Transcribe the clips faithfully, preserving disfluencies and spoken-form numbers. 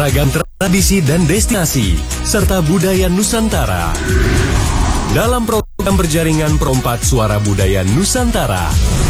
Beragam tradisi dan destinasi, serta budaya Nusantara. Dalam program berjaringan Perempat Suara Budaya Nusantara.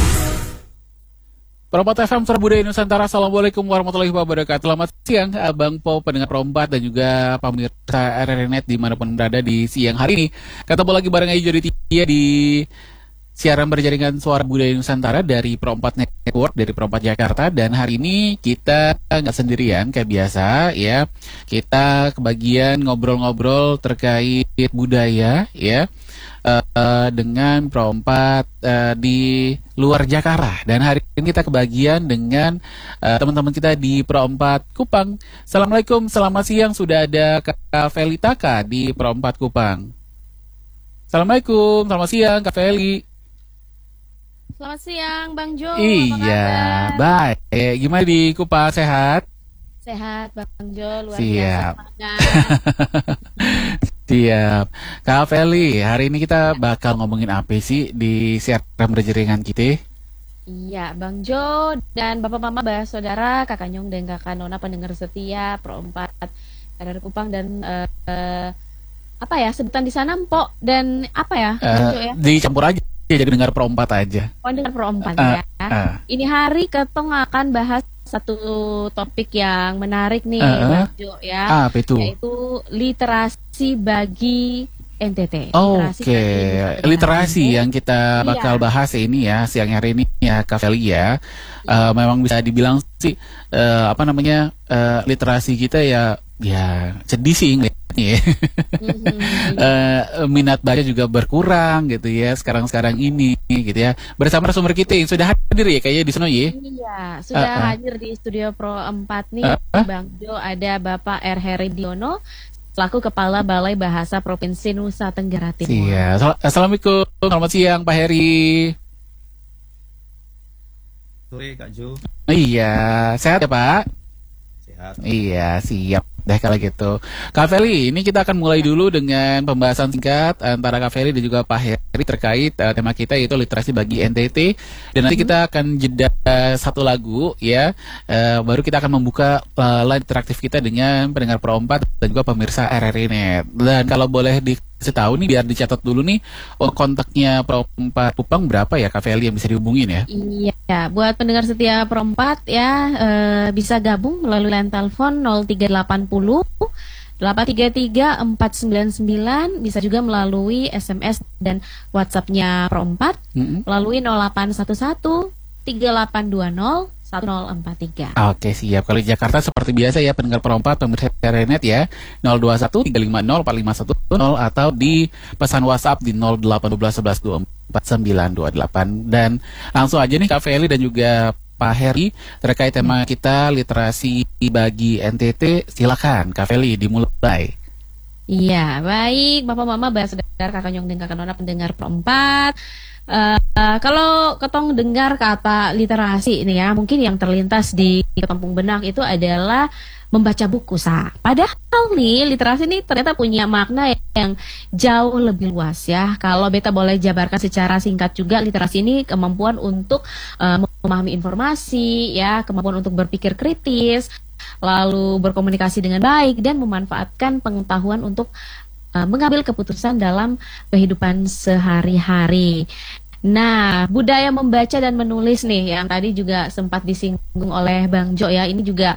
Perempat F M Suara Budaya Nusantara, Assalamualaikum warahmatullahi wabarakatuh. Selamat siang Abang Po, pendengar Perempat dan juga pemirsa R R Net dimanapun berada di siang hari ini. Ketemu lagi bareng Ayu Joditia di siaran berjaringan Suara Budaya Nusantara dari Perempat Network, dari Perempat Jakarta. Dan hari ini kita nggak sendirian kayak biasa ya. Kita kebagian ngobrol-ngobrol terkait budaya ya. Uh, dengan Perempat uh, di luar Jakarta. Dan hari ini kita kebagian dengan uh, teman-teman kita di Perempat Kupang. Assalamualaikum, selamat siang. Sudah ada Kak Feli Taka di Perempat Kupang. Assalamualaikum, selamat siang Kak Feli. Selamat siang Bang Jo. Iya, baik. Gimana di Kupang, sehat? Sehat Bang Jo, luar Siap. biasa. Siap. Kak Feli, hari ini kita bakal ngomongin apa sih di siaran berjaringan kita? Iya Bang Jo dan Bapak Mama, Bah Saudara, Kakak Nyong dan Kakak Nona pendengar setia Perempat R R Kupang dan uh, uh, apa ya sebutan di sana Mpok dan apa ya? Uh, Bang Jo, ya? Dicampur aja jadi dengar Perempat aja. Oh, dengar Perempat uh, ya. Uh. Ini hari Ketong akan bahas satu topik yang menarik nih uh, Bang Jo ya. Apa itu? Yaitu literasi bagi N T T. Oke, okay. Literasi yang kita bakal iya. bahas ini ya siang hari ini ya Kak Feli ya. Uh, memang bisa dibilang sih uh, apa namanya uh, literasi kita ya ya sedih sih ngeliatnya. Mm-hmm. uh, minat baca juga berkurang gitu ya sekarang-sekarang ini gitu ya. Bersama narasumber kita yang sudah hadir ya kayaknya di sana ya. Iya, sudah uh, uh. hadir di studio Perempat nih uh, uh. Bang Jo, ada Bapak R. Heri Diono selaku Kepala Balai Bahasa Provinsi Nusa Tenggara Timur. Iya. Assalamualaikum, selamat siang Pak Heri. Sore Kak Jo. Iya, sehat ya Pak? Sehat. Iya, siap deh kalau gitu. Kak Feli, ini kita akan mulai dulu dengan pembahasan singkat antara Kak Feli dan juga Pak Heri terkait uh, tema kita yaitu literasi bagi N T T. Dan nanti kita akan jeda uh, satu lagu ya. Uh, baru kita akan membuka uh, line interaktif kita dengan pendengar Perempat dan juga pemirsa R R Net. Dan kalau boleh dikasih tahu nih biar dicatat dulu nih, oh, kontaknya Perempat Kupang berapa ya Kak Feli yang bisa dihubungin ya? Iya, buat pendengar setia Perempat ya uh, bisa gabung melalui line telepon nol tiga delapan nol delapan tiga tiga empat sembilan sembilan, bisa juga melalui S M S dan WhatsApp-nya Perempat mm-hmm. melalui nol delapan satu satu tiga delapan dua nol satu nol empat tiga. Oke, siap. Kalau di Jakarta seperti biasa ya pendengar Perempat pemirsa R R Net ya nol dua satu tiga lima nol empat lima satu nol atau di pesan WhatsApp di nol delapan satu dua satu satu dua empat sembilan dua delapan. Dan langsung aja nih Kak Feli dan juga Pak Heri terkait tema kita literasi bagi N T T, silakan Kak Feli dimulai. Iya, baik Bapak Mama, Bah Saudara, Kakak Nyong dan Kakak Nona pendengar Perempat. Uh, uh, kalau ketong dengar kata literasi ini ya, mungkin yang terlintas di kampung benak itu adalah membaca buku sah. Padahal nih literasi ini ternyata punya makna yang jauh lebih luas ya. Kalau beta boleh jabarkan secara singkat juga, literasi ini kemampuan untuk uh, memahami informasi ya, kemampuan untuk berpikir kritis, lalu berkomunikasi dengan baik dan memanfaatkan pengetahuan untuk uh, mengambil keputusan dalam kehidupan sehari-hari. Nah, budaya membaca dan menulis nih yang tadi juga sempat disinggung oleh Bang Jo ya, ini juga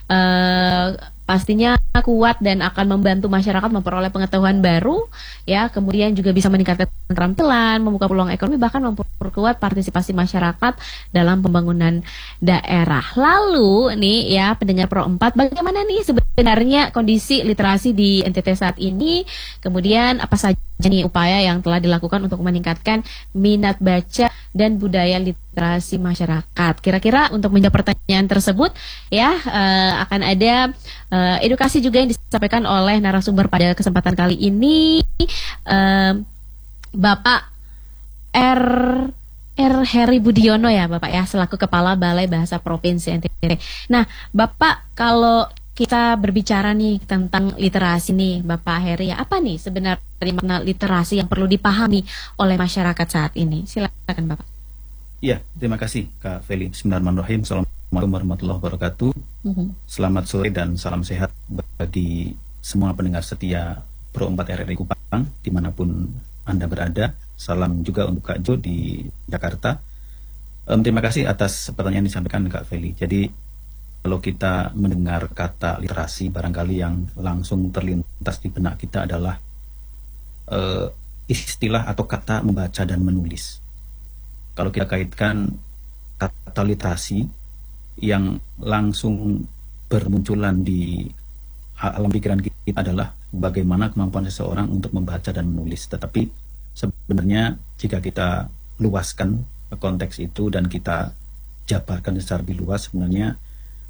Uh, pastinya kuat dan akan membantu masyarakat memperoleh pengetahuan baru ya, kemudian juga bisa meningkatkan keterampilan, membuka peluang ekonomi, bahkan memperkuat partisipasi masyarakat dalam pembangunan daerah. Lalu nih ya pendengar Perempat, bagaimana nih sebenarnya kondisi literasi di N T T saat ini, kemudian apa saja nih upaya yang telah dilakukan untuk meningkatkan minat baca dan budaya literasi masyarakat. Kira-kira untuk menjawab pertanyaan tersebut ya uh, akan ada uh, edukasi juga yang disampaikan oleh narasumber pada kesempatan kali ini, uh, Bapak R. R. Heri Budiono ya Bapak ya, selaku Kepala Balai Bahasa Provinsi N T T. Nah Bapak, kalau kita berbicara nih tentang literasi nih Bapak Heri ya, apa nih sebenarnya makna literasi yang perlu dipahami oleh masyarakat saat ini? Silakan Bapak. Iya, terima kasih Kak Feli. Bismillahirrahmanirrahim. Assalamualaikum warahmatullahi wabarakatuh. Mhm. Selamat sore dan salam sehat bagi semua pendengar setia Pro empat R R I Kupang dimanapun Anda berada. Salam juga untuk Kak Jo di Jakarta. Um, terima kasih atas pertanyaan yang disampaikan Kak Feli. Jadi kalau kita mendengar kata literasi, barangkali yang langsung terlintas di benak kita adalah uh, istilah atau kata membaca dan menulis. Kalau kita kaitkan kata literasi, yang langsung bermunculan di alam pikiran kita adalah bagaimana kemampuan seseorang untuk membaca dan menulis. Tetapi sebenarnya jika kita luaskan konteks itu dan kita jabarkan secara lebih luas, sebenarnya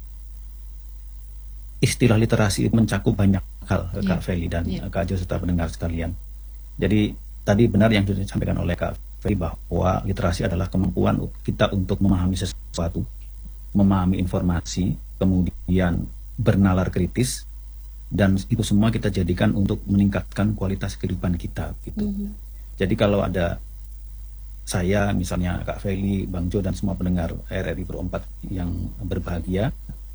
istilah literasi itu mencakup banyak hal, yeah. Kak Feli dan yeah. Kak Jo serta pendengar sekalian. Jadi tadi benar yang sudah disampaikan oleh Kak Feli bahwa literasi adalah kemampuan kita untuk memahami sesuatu, memahami informasi, kemudian bernalar kritis, dan itu semua kita jadikan untuk meningkatkan kualitas kehidupan kita gitu. Mm-hmm. Jadi kalau ada saya, misalnya Kak Feli, Bang Jo, dan semua pendengar R R I Pro empat yang berbahagia,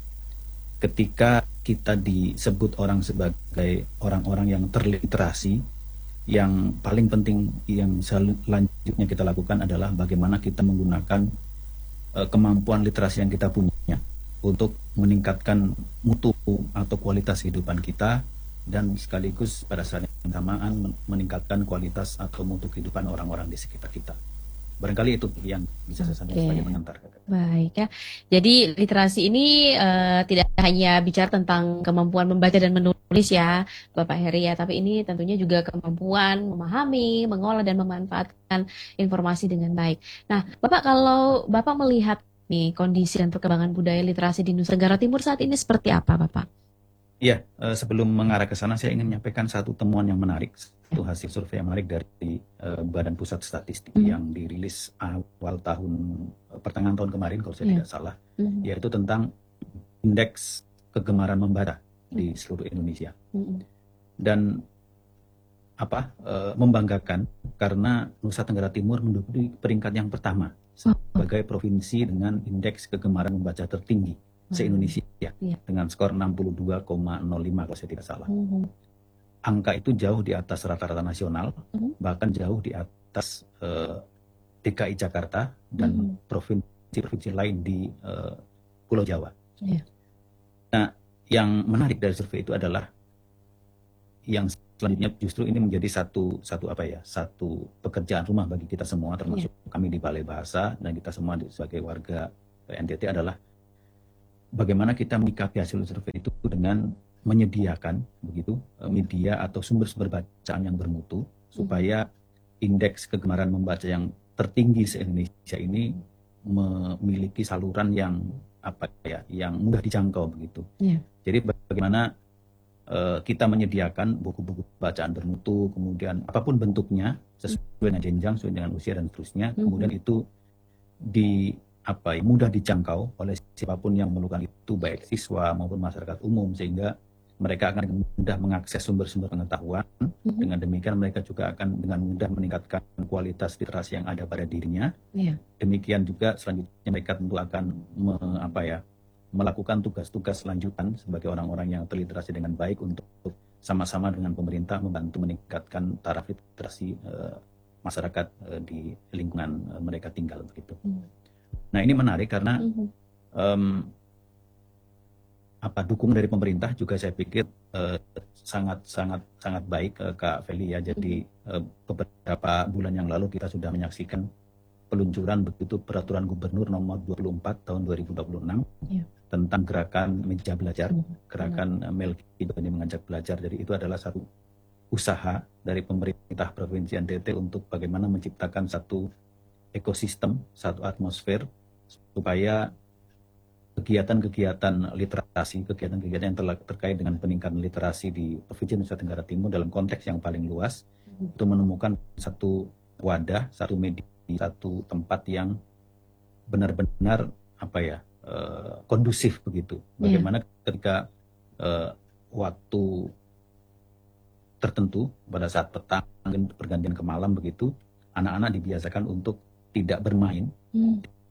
ketika kita disebut orang sebagai orang-orang yang terliterasi, yang paling penting yang selanjutnya kita lakukan adalah bagaimana kita menggunakan uh, kemampuan literasi yang kita punya untuk meningkatkan mutu atau kualitas kehidupan kita, dan sekaligus pada saat yang bersamaan meningkatkan kualitas atau mutu kehidupan orang-orang di sekitar kita. Barangkali itu yang bisa saya sampaikan sebagai pengantar. Baik ya. Jadi literasi ini uh, tidak hanya bicara tentang kemampuan membaca dan menulis ya, Bapak Heri ya, tapi ini tentunya juga kemampuan memahami, mengolah dan memanfaatkan informasi dengan baik. Nah, Bapak, kalau Bapak melihat nih kondisi dan perkembangan budaya literasi di Nusa Tenggara Timur saat ini seperti apa, Bapak? Iya, uh, sebelum mengarah ke sana saya ingin menyampaikan satu temuan yang menarik. Itu hasil survei yang menarik dari uh, Badan Pusat Statistik mm. yang dirilis awal tahun uh, pertengahan tahun kemarin kalau saya yeah. tidak salah, mm. yaitu tentang indeks kegemaran membaca mm. di seluruh Indonesia. Mm. Dan apa uh, membanggakan karena Nusa Tenggara Timur menduduki peringkat yang pertama sebagai provinsi dengan indeks kegemaran membaca tertinggi mm. se-Indonesia yeah. dengan skor enam puluh dua koma nol lima kalau saya tidak salah. Mm. Angka itu jauh di atas rata-rata nasional, mm-hmm. bahkan jauh di atas uh, D K I Jakarta dan mm-hmm. provinsi-provinsi lain di uh, Pulau Jawa. Yeah. Nah, yang menarik dari survei itu adalah yang selanjutnya justru ini menjadi satu satu apa ya, satu pekerjaan rumah bagi kita semua, termasuk yeah. kami di Balai Bahasa dan kita semua sebagai warga N T T adalah bagaimana kita menyikapi hasil survei itu dengan menyediakan begitu media atau sumber-sumber bacaan yang bermutu supaya indeks kegemaran membaca yang tertinggi se-Indonesia ini memiliki saluran yang apa ya, yang mudah dijangkau begitu. Yeah. Jadi bagaimana uh, kita menyediakan buku-buku bacaan bermutu, kemudian apapun bentuknya sesuai dengan jenjang, sesuai dengan usia dan seterusnya, mm-hmm. kemudian itu di apa ya, mudah dijangkau oleh siapapun yang memerlukan itu, baik siswa maupun masyarakat umum, sehingga mereka akan mudah mengakses sumber-sumber pengetahuan. Mm-hmm. Dengan demikian mereka juga akan dengan mudah meningkatkan kualitas literasi yang ada pada dirinya. Yeah. Demikian juga selanjutnya mereka tentu akan me, apa ya, melakukan tugas-tugas lanjutan sebagai orang-orang yang terliterasi dengan baik untuk sama-sama dengan pemerintah membantu meningkatkan taraf literasi uh, masyarakat uh, di lingkungan uh, mereka tinggal begitu. Mm. Nah, ini menarik karena mm-hmm. um, apa dukungan dari pemerintah juga saya pikir uh, sangat sangat sangat baik uh, Kak Feli ya. Jadi uh, beberapa bulan yang lalu kita sudah menyaksikan peluncuran begitu peraturan gubernur nomor dua puluh empat tahun dua ribu dua puluh enam yeah. tentang gerakan meja belajar, mm-hmm. gerakan uh, Melki ini mengajak belajar. Jadi itu adalah satu usaha dari pemerintah Provinsi N T T untuk bagaimana menciptakan satu ekosistem, satu atmosfer supaya kegiatan-kegiatan literasi, kegiatan-kegiatan yang terkait dengan peningkatan literasi di Provinsi Nusa Tenggara Timur dalam konteks yang paling luas, hmm. itu menemukan satu wadah, satu media, satu tempat yang benar-benar apa ya, uh, kondusif begitu. Bagaimana yeah. ketika uh, waktu tertentu pada saat petang, pergantian ke malam begitu, anak-anak dibiasakan untuk tidak bermain, hmm.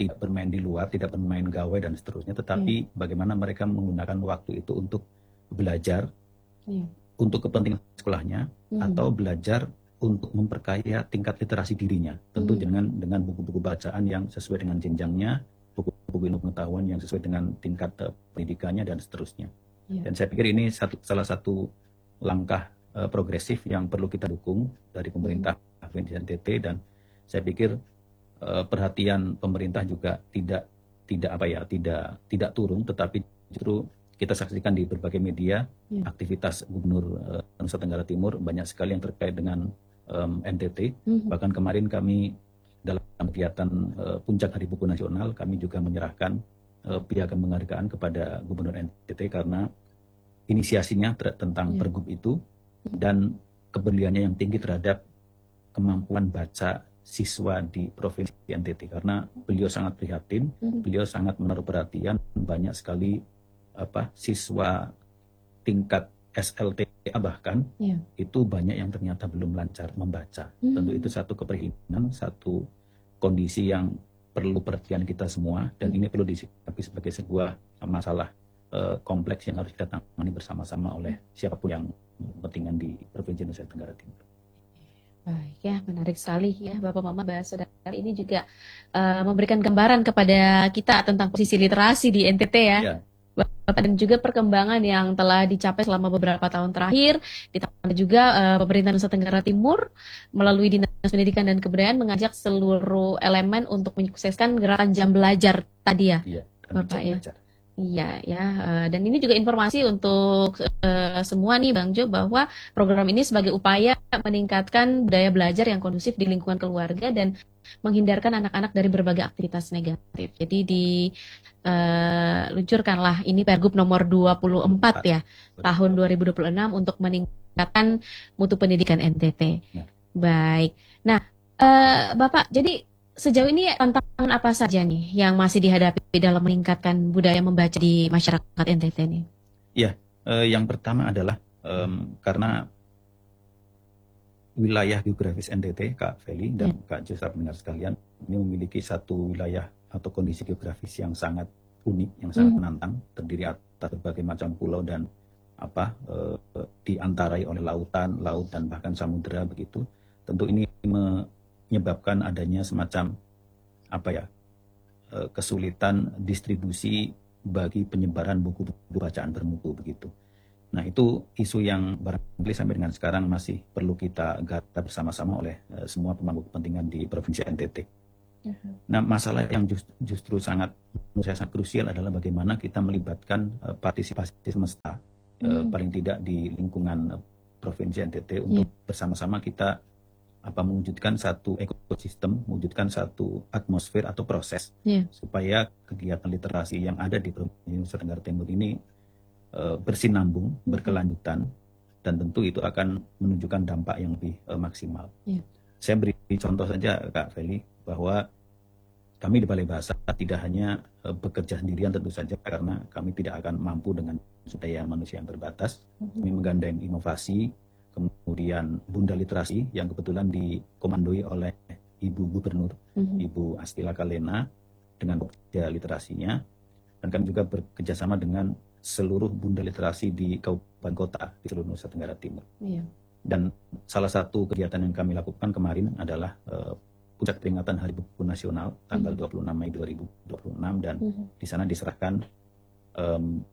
tidak bermain di luar, tidak bermain gawai dan seterusnya, tetapi yeah. bagaimana mereka menggunakan waktu itu untuk belajar, yeah. untuk kepentingan sekolahnya, mm-hmm. atau belajar untuk memperkaya tingkat literasi dirinya, tentu mm-hmm. dengan dengan buku-buku bacaan yang sesuai dengan jenjangnya, buku-buku ilmu pengetahuan yang sesuai dengan tingkat uh, pendidikannya dan seterusnya. Yeah. Dan saya pikir ini satu, salah satu langkah uh, progresif yang perlu kita dukung dari pemerintah mm-hmm. Provinsi N T T, dan saya pikir uh, perhatian pemerintah juga tidak tidak apa ya tidak tidak turun, tetapi justru kita saksikan di berbagai media yeah. aktivitas Gubernur uh, Nusa Tenggara Timur banyak sekali yang terkait dengan um, N T T. Mm-hmm. Bahkan kemarin kami dalam kegiatan uh, Puncak Hari Buku Nasional, kami juga menyerahkan uh, piagam penghargaan kepada Gubernur N T T karena inisiasinya ter- tentang yeah. Pergub itu dan kepeduliannya yang tinggi terhadap kemampuan baca siswa di Provinsi N T T, karena beliau sangat prihatin, mm-hmm. beliau sangat menaruh perhatian banyak sekali apa siswa tingkat S L T bahkan yeah. itu banyak yang ternyata belum lancar membaca. Mm-hmm. Tentu itu satu keprihatinan, satu kondisi yang perlu perhatian kita semua, dan mm-hmm. ini perlu disikapi sebagai sebuah masalah uh, kompleks yang harus kita tangani bersama-sama oleh siapapun yang berkepentingan di Provinsi Nusa Tenggara Timur. Baik ya, menarik sekali ya Bapak Mama bahas saudara ini juga uh, memberikan gambaran kepada kita tentang posisi literasi di N T T ya. Yeah. Bapak, dan juga perkembangan yang telah dicapai selama beberapa tahun terakhir. Ditambah juga uh, pemerintah Nusa Tenggara Timur melalui Dinas Pendidikan dan Kebudayaan mengajak seluruh elemen untuk menyukseskan gerakan jam belajar tadi ya, yeah, Bapak ya. Belajar. Iya ya, uh, dan ini juga informasi untuk uh, semua nih Bang Jo, bahwa program ini sebagai upaya meningkatkan budaya belajar yang kondusif di lingkungan keluarga dan menghindarkan anak-anak dari berbagai aktivitas negatif. Jadi diluncurkanlah uh, ini Pergub nomor dua puluh empat ya, tahun dua ribu dua puluh enam untuk meningkatkan mutu pendidikan N T T. Ya. Baik, nah uh, Bapak, jadi sejauh ini tantangan apa saja nih yang masih dihadapi dalam meningkatkan budaya membaca di masyarakat N T T ini? Ya, eh, yang pertama adalah um, karena wilayah geografis N T T, Kak Feli dan ya. Kak Jusra pendengar sekalian, ini memiliki satu wilayah atau kondisi geografis yang sangat unik, yang sangat hmm. menantang, terdiri atas berbagai macam pulau dan apa eh, diantarai oleh lautan, laut dan bahkan samudera begitu. Tentu ini me- menyebabkan adanya semacam apa ya kesulitan distribusi bagi penyebaran buku-buku bacaan bermutu begitu. Nah, itu isu yang barangkali sampai dengan sekarang masih perlu kita garap bersama-sama oleh uh, semua pemangku kepentingan di Provinsi N T T. Uh-huh. Nah, masalah yang just, justru sangat menurut saya sangat krusial adalah bagaimana kita melibatkan uh, partisipasi semesta uh-huh. uh, paling tidak di lingkungan uh, Provinsi N T T untuk yeah. bersama-sama kita apa mewujudkan satu ekosistem, mewujudkan satu atmosfer atau proses yeah. supaya kegiatan literasi yang ada di Provinsi Nusa Tenggara Timur ini uh, bersinambung, mm-hmm. berkelanjutan, dan tentu itu akan menunjukkan dampak yang lebih uh, maksimal. Yeah. Saya beri contoh saja Kak Feli bahwa kami di Balai Bahasa tidak hanya uh, bekerja sendirian tentu saja karena kami tidak akan mampu dengan sumber daya manusia yang terbatas. Mm-hmm. Kami menggandeng inovasi, kemudian Bunda Literasi yang kebetulan dikomandoi oleh Ibu Gubernur, mm-hmm. Ibu Astila Kalena dengan pekerja literasinya, dan kami juga bekerjasama dengan seluruh Bunda Literasi di kabupaten kota di seluruh Nusa Tenggara Timur. Yeah. Dan salah satu kegiatan yang kami lakukan kemarin adalah uh, puncak peringatan Hari Buku Nasional tanggal mm-hmm. dua puluh enam Mei dua ribu dua puluh enam, dan mm-hmm. di sana diserahkan um,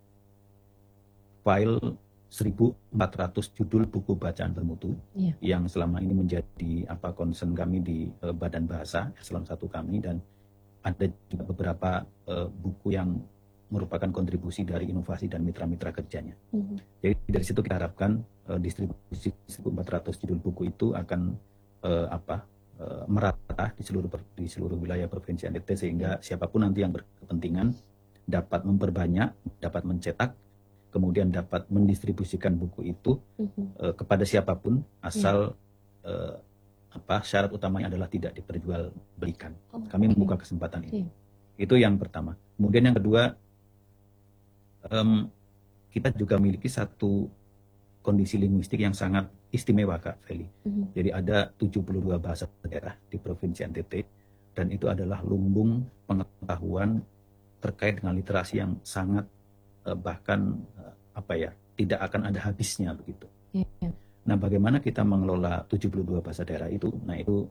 file seribu empat ratus judul buku bacaan bermutu yeah. yang selama ini menjadi apa concern kami di uh, Badan Bahasa Eselon satu kami, dan ada juga beberapa uh, buku yang merupakan kontribusi dari inovasi dan mitra-mitra kerjanya. Mm-hmm. Jadi dari situ kita harapkan uh, distribusi seribu empat ratus judul buku itu akan uh, apa uh, merata di seluruh di seluruh wilayah Provinsi N T T, sehingga siapapun nanti yang berkepentingan dapat memperbanyak, dapat mencetak, kemudian dapat mendistribusikan buku itu uh-huh. uh, kepada siapapun, asal uh, apa syarat utamanya adalah tidak diperjualbelikan. Oh, Kami okay. membuka kesempatan ini. Okay. Itu yang pertama. Kemudian yang kedua, um, kita juga memiliki satu kondisi linguistik yang sangat istimewa, Kak Feli. Uh-huh. Jadi ada tujuh puluh dua bahasa daerah di Provinsi N T T, dan itu adalah lumbung pengetahuan terkait dengan literasi yang sangat uh, bahkan uh, apa ya tidak akan ada habisnya begitu. Iya. Nah, bagaimana kita mengelola tujuh puluh dua bahasa daerah itu? Nah, itu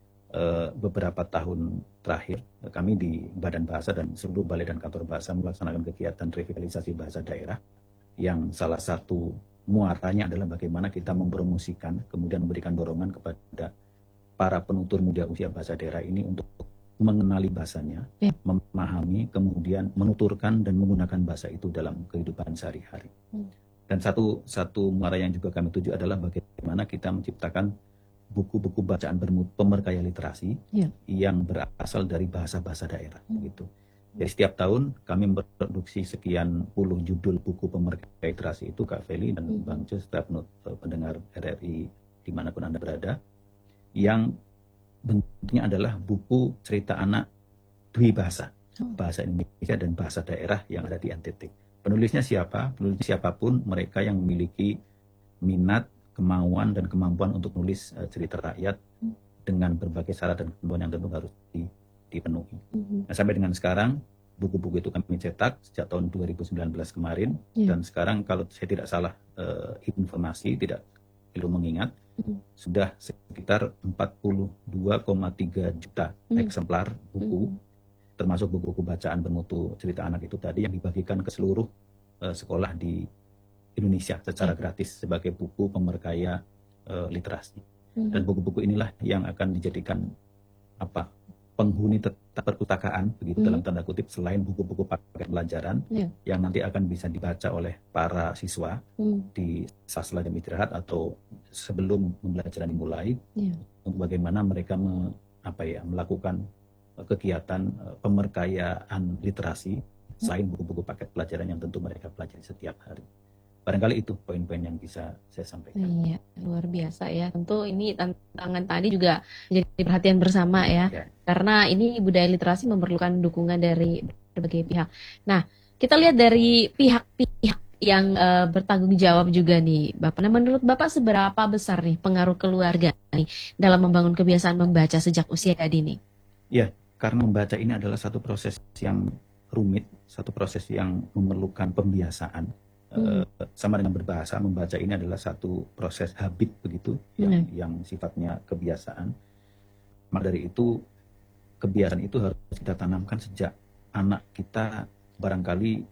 uh, beberapa tahun terakhir uh, kami di Badan Bahasa dan seluruh balai dan kantor bahasa melaksanakan kegiatan revitalisasi bahasa daerah yang salah satu muaranya adalah bagaimana kita mempromosikan kemudian memberikan dorongan kepada para penutur muda usia bahasa daerah ini untuk mengenali bahasanya, ya. memahami, kemudian menuturkan dan menggunakan bahasa itu dalam kehidupan sehari-hari. Hmm. Dan satu satu muara yang juga kami tuju adalah bagaimana kita menciptakan buku-buku bacaan bermutu pemerkaya literasi ya. yang berasal dari bahasa-bahasa daerah. Hmm. Gitu. Jadi setiap tahun kami memproduksi sekian puluh judul buku pemerkaya literasi itu, Kak Feli dan hmm. Bang Cus, setiap pendengar R R I dimanapun Anda berada, yang bentuknya adalah buku cerita anak dwi bahasa, bahasa Indonesia dan bahasa daerah yang ada di N T T. Penulisnya siapa? Penulisnya siapapun, mereka yang memiliki minat, kemauan dan kemampuan untuk nulis uh, cerita rakyat dengan berbagai syarat dan ketentuan yang tentu harus di, dipenuhi. Mm-hmm. Nah, sampai dengan sekarang buku-buku itu kami cetak sejak tahun dua ribu sembilan belas kemarin, yeah. dan sekarang kalau saya tidak salah uh, informasi, tidak perlu mengingat, sudah sekitar empat puluh dua koma tiga juta hmm. eksemplar buku, hmm. termasuk buku-buku bacaan bermutu cerita anak itu tadi yang dibagikan ke seluruh uh, sekolah di Indonesia secara hmm. gratis sebagai buku pemerkaya uh, literasi. Hmm. Dan buku-buku inilah yang akan dijadikan apa penghuni tetap perpustakaan begitu hmm. dalam tanda kutip, selain buku-buku paket pelajaran yeah. yang nanti akan bisa dibaca oleh para siswa hmm. di sela-sela jam istirahat atau sebelum pembelajaran dimulai, yeah. untuk bagaimana mereka me, apa ya melakukan kegiatan uh, pemerkayaan literasi hmm. selain buku-buku paket pelajaran yang tentu mereka pelajari setiap hari. Barangkali itu poin-poin yang bisa saya sampaikan. Iya, luar biasa ya. Tentu ini tantangan tadi juga menjadi perhatian bersama ya. ya. Karena ini budaya literasi memerlukan dukungan dari berbagai pihak. Nah, kita lihat dari pihak-pihak yang uh, bertanggung jawab juga nih, Bapak. Nah, menurut Bapak seberapa besar nih pengaruh keluarga nih dalam membangun kebiasaan membaca sejak usia dini? Ya, karena membaca ini adalah satu proses yang rumit, satu proses yang memerlukan pembiasaan. Hmm. Uh, sama dengan berbahasa, membaca ini adalah satu proses habit begitu, yang, hmm. yang sifatnya kebiasaan. Maka dari itu kebiasaan itu harus kita tanamkan sejak anak kita barangkali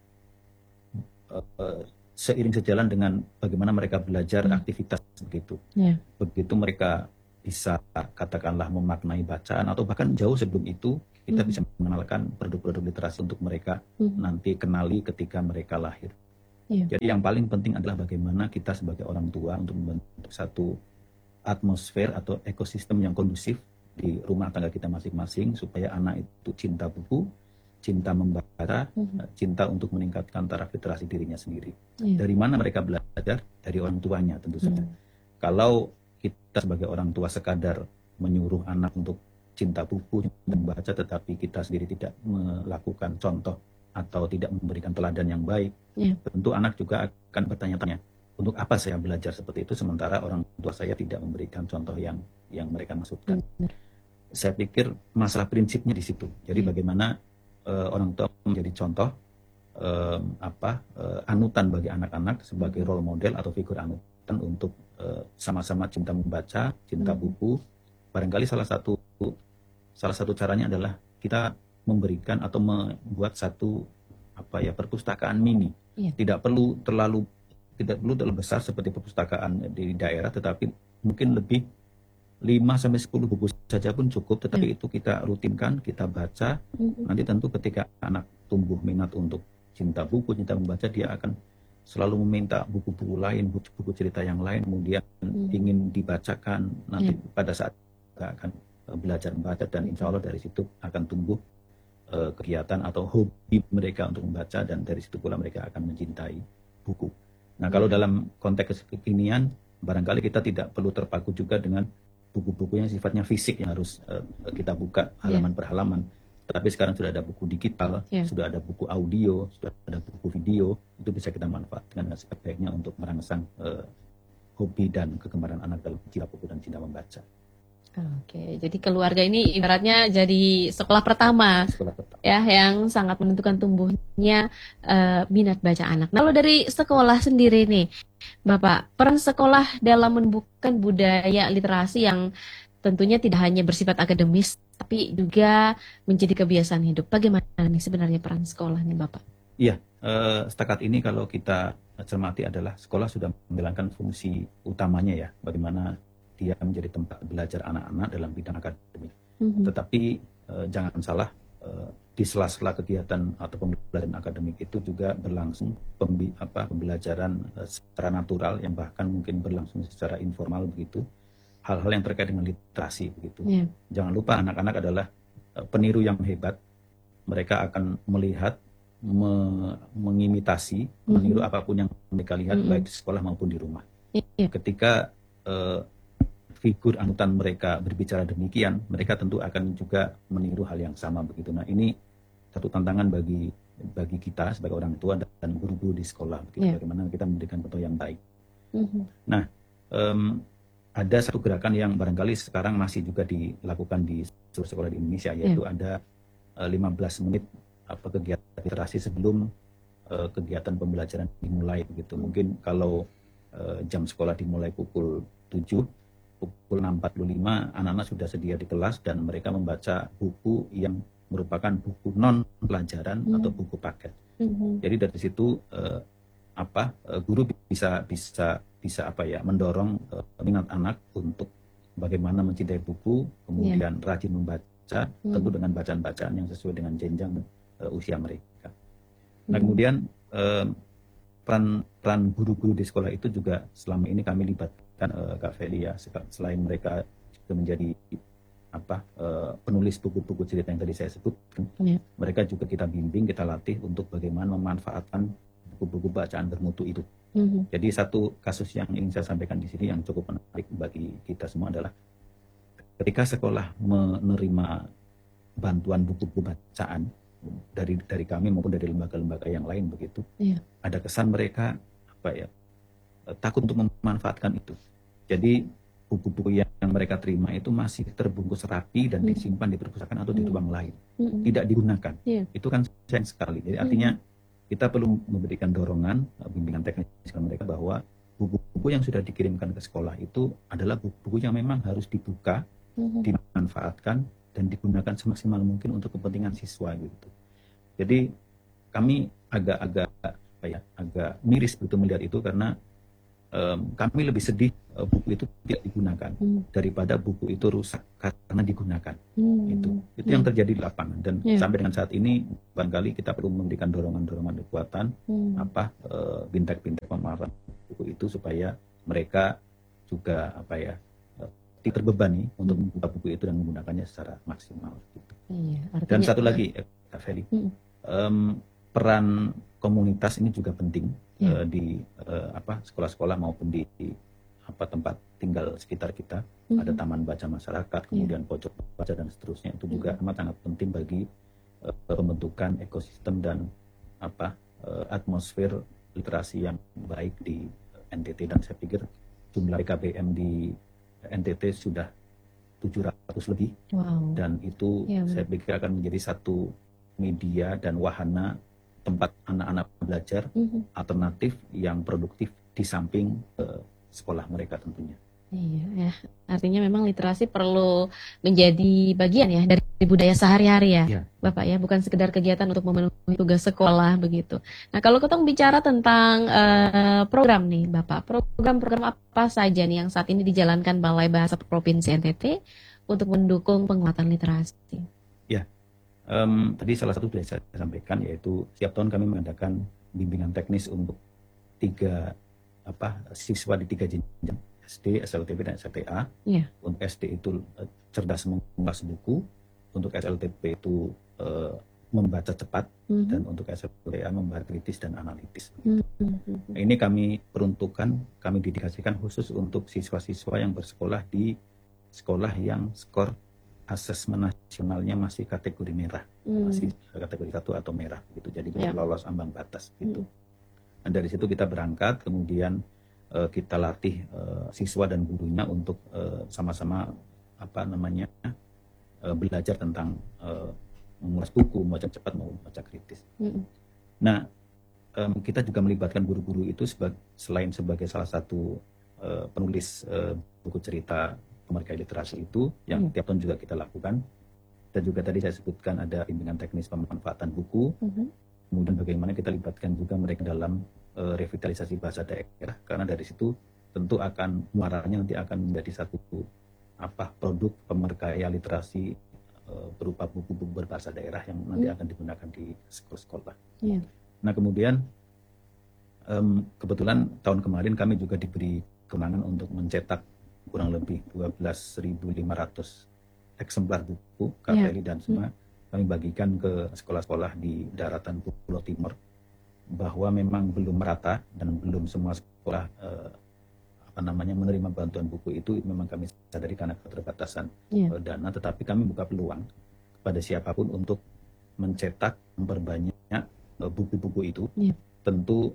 uh, uh, seiring sejalan dengan bagaimana mereka belajar hmm. aktivitas begitu. Yeah. Begitu mereka bisa katakanlah memaknai bacaan atau bahkan jauh sebelum itu kita hmm. bisa mengenalkan produk-produk literasi untuk mereka hmm. nanti kenali ketika mereka lahir. Yeah. Jadi yang paling penting adalah bagaimana kita sebagai orang tua untuk membentuk satu atmosfer atau ekosistem yang kondusif di rumah tangga kita masing-masing supaya anak itu cinta buku, cinta membaca, mm-hmm. cinta untuk meningkatkan taraf literasi dirinya sendiri. Yeah. Dari mana mereka belajar? Dari orang tuanya tentu saja. Mm. Kalau kita sebagai orang tua sekadar menyuruh anak untuk cinta buku, membaca, tetapi kita sendiri tidak melakukan contoh atau tidak memberikan teladan yang baik, yeah. tentu anak juga akan bertanya-tanya, untuk apa saya belajar seperti itu sementara orang tua saya tidak memberikan contoh yang yang mereka maksudkan. Mm. Saya pikir masalah prinsipnya di situ. Jadi yeah. bagaimana uh, orang tua menjadi contoh uh, apa uh, anutan bagi anak-anak sebagai role model atau figur anutan untuk uh, sama-sama cinta membaca, cinta mm. buku. Barangkali salah satu salah satu caranya adalah kita memberikan atau membuat satu apa ya perpustakaan mini. Iya. Tidak perlu terlalu tidak perlu terlalu besar seperti perpustakaan di daerah, tetapi mungkin lebih lima sampai sepuluh buku saja pun cukup, tetapi iya. itu kita rutinkan, kita baca. Mm-hmm. Nanti tentu ketika anak tumbuh minat untuk cinta buku, cinta membaca, dia akan selalu meminta buku-buku lain, buku-buku cerita yang lain, kemudian mm-hmm. ingin dibacakan nanti iya. pada saat kita akan belajar membaca, dan insya Allah dari situ akan tumbuh kegiatan atau hobi mereka untuk membaca, dan dari situ pula mereka akan mencintai buku. Nah, kalau dalam konteks kekinian, barangkali kita tidak perlu terpaku juga dengan buku-buku yang sifatnya fisik yang harus uh, kita buka halaman yeah. per halaman. Tetapi sekarang sudah ada buku digital, yeah. sudah ada buku audio, sudah ada buku video, itu bisa kita manfaatkan dengan sebaik-baiknya untuk merangsang uh, hobi dan kegemaran anak dalam cinta buku dan cinta membaca. Oke, jadi keluarga ini ibaratnya jadi sekolah pertama Sekolah pertama. ya yang sangat menentukan tumbuhnya eh, minat baca anak. Nah, kalau dari sekolah sendiri nih, Bapak, peran sekolah dalam menumbuhkan budaya literasi yang tentunya tidak hanya bersifat akademis, tapi juga menjadi kebiasaan hidup. Bagaimana nih sebenarnya peran sekolah nih, Bapak? Iya, eh, setakat ini kalau kita cermati adalah sekolah sudah menjalankan fungsi utamanya ya, bagaimana dia menjadi tempat belajar anak-anak dalam bidang akademik. Mhm. Tetapi eh, jangan salah, eh, di sela-sela kegiatan atau pembelajaran akademik itu juga berlangsung pembi, apa, pembelajaran eh, secara natural yang bahkan mungkin berlangsung secara informal begitu, hal-hal yang terkait dengan literasi begitu. Iya. Jangan lupa anak-anak adalah eh, peniru yang hebat. Mereka akan melihat, me- mengimitasi, meniru apapun yang mereka lihat Mhm. baik di sekolah maupun di rumah. Iya. Ketika eh, figur anutan mereka berbicara demikian, mereka tentu akan juga meniru hal yang sama begitu. Nah, ini satu tantangan bagi bagi kita sebagai orang tua dan guru-guru di sekolah begitu. Yeah. Bagaimana kita memberikan contoh yang baik. Mhm. Nah, em, ada satu gerakan yang barangkali sekarang masih juga dilakukan di seluruh sekolah di Indonesia, yaitu ada eh, lima belas menit apa kegiatan literasi sebelum eh, kegiatan pembelajaran dimulai begitu. Mungkin kalau eh, jam sekolah dimulai pukul tujuh, pukul enam empat puluh lima anak-anak sudah sedia di kelas dan mereka membaca buku yang merupakan buku non pelajaran Hmm. atau buku paket. Mhm. Jadi dari situ eh, apa eh, guru bisa bisa bisa apa ya mendorong eh, minat anak untuk bagaimana mencintai buku, kemudian rajin membaca, tentu dengan bacaan-bacaan yang sesuai dengan jenjang eh, usia mereka. Nah, Mhm. kemudian eh, peran peran guru-guru di sekolah itu juga selama ini kami libatkan eh, Kak Feli ya, seka- selain mereka juga menjadi apa eh, penulis buku-buku cerita yang tadi saya sebutkan, Iya. mereka juga kita bimbing, kita latih untuk bagaimana memanfaatkan buku-buku bacaan bermutu itu. Mhm. Jadi satu kasus yang ingin saya sampaikan di sini yang cukup menarik bagi kita semua adalah ketika sekolah menerima bantuan buku-buku bacaan dari dari kami maupun dari lembaga-lembaga yang lain begitu, Iya. ada kesan mereka apa ya eh, takut untuk memanfaatkan itu. Jadi buku-buku yang yang mereka terima itu masih terbungkus rapi dan Hmm. disimpan di perpustakaan atau di Hmm. ruang lain, Mhm. tidak digunakan. Iya. Itu kan sayang sekali. Jadi artinya kita perlu memberikan dorongan, eh, bimbingan teknis ke mereka bahwa buku-buku yang sudah dikirimkan ke sekolah itu adalah buku-buku yang memang harus dibuka, Mhm. dimanfaatkan dan digunakan semaksimal mungkin untuk kepentingan siswa gitu. Jadi kami agak-agak apa ya, agak miris begitu melihat itu karena em, kami lebih sedih eh, buku itu tidak digunakan Hmm. daripada buku itu rusak karena digunakan. Hmm. Itu itu yang terjadi di lapangan dan Iya. sampai dengan saat ini barangkali kita perlu memberikan dorongan-dorongan kekuatan Hmm. apa eh, bintek-bintek pemahaman buku itu supaya mereka juga apa ya eh, tidak terbebani untuk membuka buku itu dan menggunakannya secara maksimal gitu. Iya, Dan artinya satu lagi eh, Kak Feli, Hmm. em, peran komunitas ini juga penting Ya. eh, di eh, apa sekolah-sekolah maupun di, di apa tempat tinggal sekitar kita. Mhm. Ada taman baca masyarakat, kemudian pojok baca dan seterusnya, itu juga amat sangat penting bagi eh, pembentukan ekosistem dan apa eh, atmosfer literasi yang baik di N T T. Dan saya pikir jumlah P K B M di N T T sudah tujuh ratus lebih Wow. dan itu Ya, saya pikir akan menjadi satu media dan wahana tempat anak-anak belajar Mhm. alternatif yang produktif di samping eh, sekolah mereka tentunya. Iya, ya. Artinya memang literasi perlu menjadi bagian ya dari budaya sehari-hari ya, Iya. Bapak ya, bukan sekedar kegiatan untuk memenuhi tugas sekolah begitu. Nah, kalau kita bicara tentang eh, program nih, Bapak, program-program apa saja nih yang saat ini dijalankan Balai Bahasa Provinsi N T T untuk mendukung penguatan literasi? Em, tadi salah satu sudah saya sampaikan yaitu setiap tahun kami mengadakan bimbingan teknis untuk tiga apa siswa di tiga jenjang S D, S L T P dan S L T A. Iya. Untuk S D itu eh, cerdas mengulas buku, untuk S L T P itu eh, membaca cepat Mhm. dan untuk S L T A membaca kritis dan analitis. Mhm. Ini kami peruntukkan, kami dedikasikan khusus untuk siswa-siswa yang bersekolah di sekolah yang skor asesmen nasionalnya masih kategori merah, Hmm. masih kategori satu atau merah gitu. Jadi belum Ya. lolos ambang batas gitu. Hmm. Dan dari situ kita berangkat, kemudian eh, kita latih eh, siswa dan gurunya untuk eh, sama-sama apa namanya uh, belajar tentang uh, mengulas buku, membaca cepat maupun membaca kritis. Mm-hmm. Nah, um, kita juga melibatkan guru-guru itu seba- selain sebagai salah satu uh, penulis uh, buku cerita pemerkaya literasi itu yang mm-hmm. tiap tahun juga kita lakukan. Dan juga tadi saya sebutkan ada bimbingan teknis pemanfaatan buku. Mm-hmm. Kemudian bagaimana kita libatkan juga mereka dalam uh, revitalisasi bahasa daerah, karena dari situ tentu akan muaranya nanti akan menjadi satu apa produk pemerkaya literasi uh, berupa buku-buku berbahasa daerah yang nanti mm. akan digunakan di sekolah-sekolah. Yeah. Nah kemudian um, kebetulan tahun kemarin kami juga diberi kemenangan untuk mencetak kurang lebih dua belas ribu lima ratus eksemplar buku K P L I yeah. dan semua hmm. kami bagikan ke sekolah-sekolah di daratan Pulau Timur, bahwa memang belum merata dan belum semua sekolah eh, apa namanya menerima bantuan buku itu. Memang kami sadari karena keterbatasan yeah. eh, dana, tetapi kami buka peluang kepada siapapun untuk mencetak, memperbanyak eh, buku-buku itu, yeah. tentu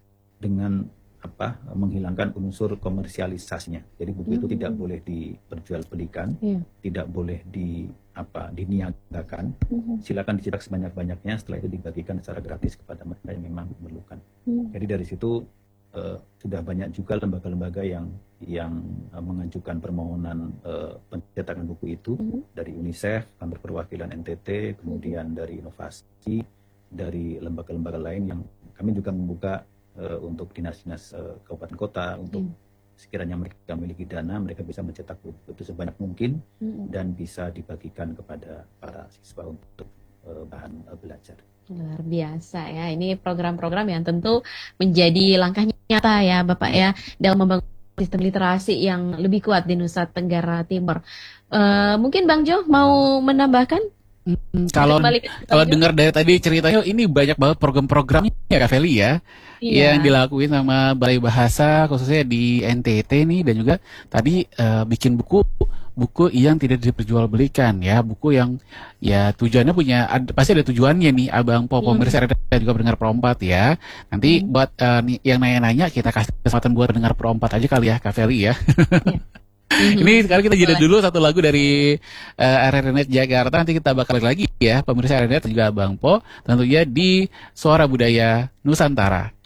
dengan apa menghilangkan unsur komersialisasinya. Jadi buku mm-hmm. itu tidak boleh diperjualbelikan, yeah. tidak boleh di apa diniagakan. Mm-hmm. Silakan dicetak sebanyak-banyaknya, setelah itu dibagikan secara gratis kepada mereka yang memang memerlukan. Mm-hmm. Jadi dari situ uh, sudah banyak juga lembaga-lembaga yang yang uh, mengajukan permohonan uh, pencetakan buku itu, mm-hmm. dari UNICEF, Kantor Perwakilan N T T, kemudian mm-hmm. dari Inovasi, dari lembaga-lembaga lain yang kami juga membuka Uh, untuk dinas-dinas uh, kabupaten kota, untuk hmm. sekiranya mereka memiliki dana, mereka bisa mencetak buku itu sebanyak mungkin hmm. dan bisa dibagikan kepada para siswa untuk uh, bahan uh, belajar. Luar biasa ya, ini program-program yang tentu menjadi langkah nyata ya Bapak ya dalam membangun sistem literasi yang lebih kuat di Nusa Tenggara Timur. Uh, mungkin Bang Jo mau menambahkan? Hmm, kalau kalau dengar dari tadi ceritanya ini banyak banget program-programnya ya Kak Feli ya, iya. yang dilakuin sama Balai Bahasa khususnya di N T T nih, dan juga tadi uh, bikin buku buku yang tidak diperjualbelikan ya, buku yang ya tujuannya punya ada, pasti ada tujuannya nih Abang Po pemirsa hmm. dan juga pendengar Pro empat ya. Nanti hmm. buat uh, yang nanya-nanya kita kasih kesempatan buat pendengar Pro empat aja kali ya Kak Feli ya. Yeah. Mm-hmm. Ini sekarang kita jeda dulu satu lagu dari uh, R R Net Jakarta. Nanti kita bakal lagi ya pemirsa R R Net juga Bang Po, tentunya di Suara Budaya Nusantara.